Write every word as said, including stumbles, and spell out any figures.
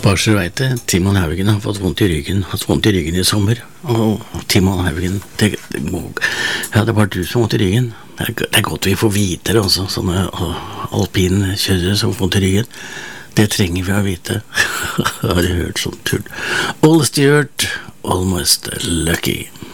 Bare vet det, Timon Haugen har fått vondt i ryggen, hatt vondt i ryggen i sommer. Og Timon Haugen, det, det må, ja, det var du som vondt i ryggen. Det er, det er godt vi får vite det også, sånne alpinkjørere som får vondt i ryggen. Det trenger vi å vite. Har du hørt sånn tull? All Stewart, Almost Lucky.